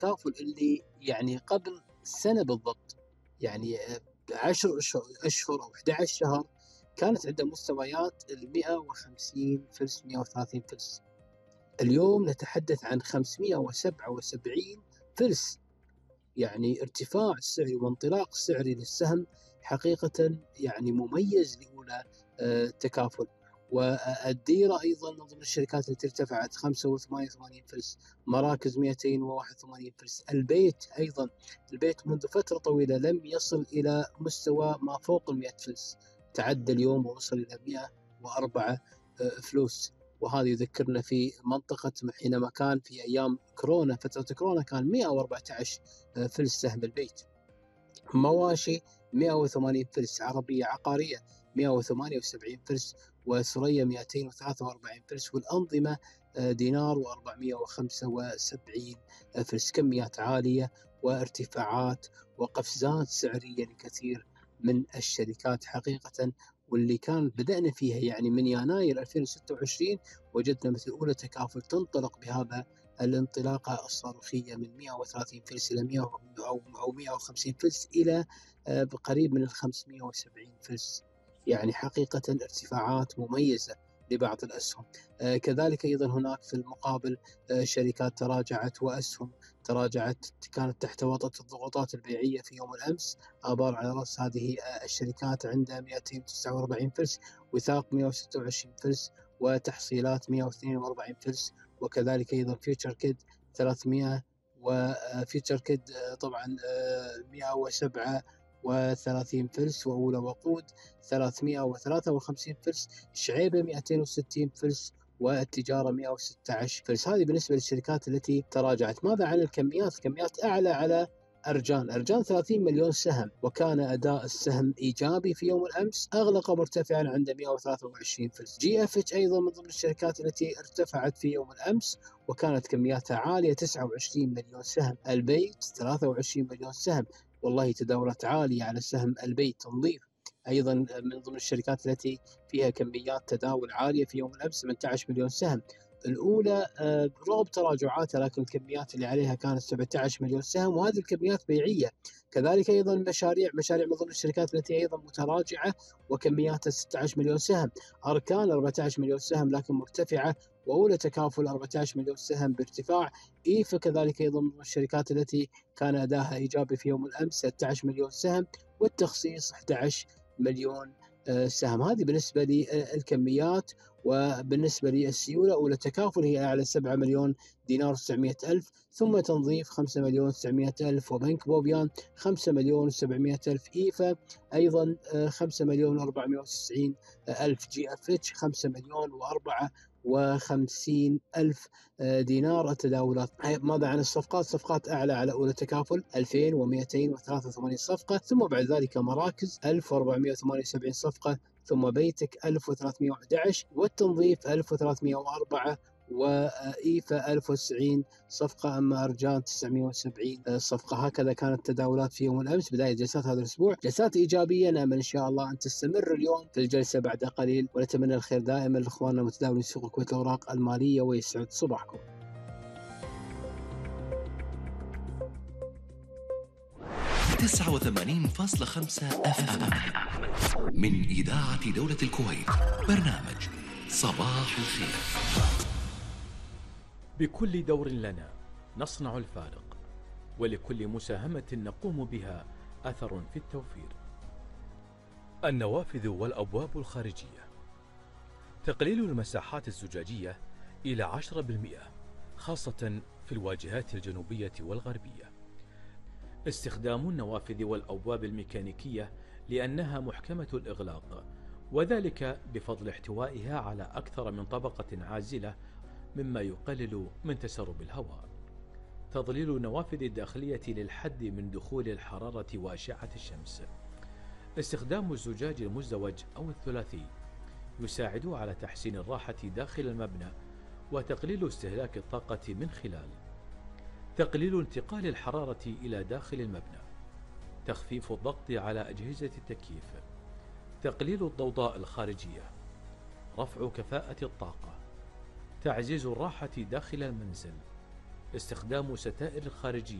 التكافل اللي يعني قبل سنة بالضبط، يعني 10 أشهر أو 11 شهر كانت عند مستويات 150 فلس 130 فلس. اليوم نتحدث عن 577 فلس. يعني ارتفاع سعري وانطلاق سعري للسهم حقيقة يعني مميز لأولى تكافل. والديرة أيضا من ضمن الشركات التي ارتفعت 85 فلس، مراكز 281 فلس. البيت أيضا، البيت منذ فترة طويلة لم يصل إلى مستوى ما فوق 100 فلس، تعدى اليوم ووصل إلى 104 فلوس. وهذا يذكرنا في منطقة حينما كان في أيام كورونا، فترة كورونا كان 114 فلس سهم البيت. مواشي 180 فلس، عربية عقارية 178 فلس، وسرية 243 فلس، والأنظمة دينار و475 فلس. كميات عالية وارتفاعات وقفزات سعرية لكثير من الشركات حقيقة، واللي كان بدأنا فيها يعني من يناير 2026 وجدنا مثل أولى تكافل تنطلق بهذا الانطلاقة الصاروخية من 130 فلس إلى 100 أو 150 فلس إلى بقريب من 570 فلس. يعني حقيقة ارتفاعات مميزة لبعض الأسهم. كذلك أيضا هناك في المقابل شركات تراجعت وأسهم تراجعت كانت تحت وطأة الضغوطات البيعية في يوم الأمس. آبار على رأس هذه الشركات عندها 249 فلس، وثاق 126 فلس، وتحصيلات 142 فلس، وكذلك أيضا فيوتشر كيد 300، وفيوتشر كيد طبعا 137 فلس، وأولى وقود 353 فلس، شعيبة 260 فلس، والتجارة 116 فلس. هذه بالنسبة للشركات التي تراجعت. ماذا عن الكميات؟ كميات أعلى على أرجان 30 مليون سهم، وكان أداء السهم إيجابي في يوم الأمس، أغلق مرتفعا عند 123 فلس. جي اف اتش أيضا من ضمن الشركات التي ارتفعت في يوم الأمس وكانت كمياتها عالية، 29 مليون سهم. البيت 23 مليون سهم، والله تداولات عالية على سهم البيت تنظيف. أيضا من ضمن الشركات التي فيها كميات تداول عالية في يوم الأمس 18 مليون سهم. الأولى رغم تراجعاتها لكن الكميات اللي عليها كانت 17 مليون سهم، وهذه الكميات بيعية. كذلك أيضا مشاريع من ضمن الشركات التي أيضا متراجعة وكمياتها 16 مليون سهم. أركان 14 مليون سهم لكن مرتفعة، وأولى تكافل 14 مليون سهم بارتفاع. إيفا كذلك أيضا من الشركات التي كان أداها إيجابي في يوم الأمس 16 مليون سهم، والتخصيص 11 مليون سهم. هذه بالنسبة للكميات. وبالنسبة للسيولة، أولى تكافل هي أعلى 7 مليون دينار 900 ألف، ثم تنظيف 5 مليون 900 ألف، وبنك بوبيان 5 مليون 700 ألف، إيفا أيضا 5 مليون 490 ألف، جي اف اتش 5 مليون و54 ألف دينار التداولات. ماذا عن الصفقات؟ صفقات أعلى على أولى تكافل 2283 صفقة، ثم بعد ذلك مراكز 1478 صفقة، ثم بيتك 1311، والتنظيف 1304، وإيفا 1090 صفقة، أما أرجان 970 صفقة. هكذا كانت التداولات في يوم الأمس بداية جلسات هذا الأسبوع، جلسات إيجابية نأمل إن شاء الله أن تستمر اليوم في الجلسة بعد قليل، ونتمنى الخير دائما لإخواننا متداولين سوق الكويت الأوراق المالية، ويسعد صباحكم. 89.5 FM من إذاعة دولة الكويت، برنامج صباح الخير. بكل دور لنا نصنع الفارق، ولكل مساهمة نقوم بها أثر في التوفير. النوافذ والأبواب الخارجية، تقليل المساحات الزجاجية إلى 10%، خاصة في الواجهات الجنوبية والغربية. استخدام النوافذ والأبواب الميكانيكية لأنها محكمة الإغلاق، وذلك بفضل احتوائها على أكثر من طبقة عازلة، مما يقلل من تسرب الهواء. تظليل النوافذ الداخلية للحد من دخول الحرارة وأشعة الشمس. استخدام الزجاج المزدوج أو الثلاثي يساعد على تحسين الراحة داخل المبنى وتقليل استهلاك الطاقة من خلال تقليل انتقال الحرارة إلى داخل المبنى، تخفيف الضغط على أجهزة التكييف، تقليل الضوضاء الخارجية، رفع كفاءة الطاقة، تعزيز الراحة داخل المنزل، استخدام ستائر الخارجية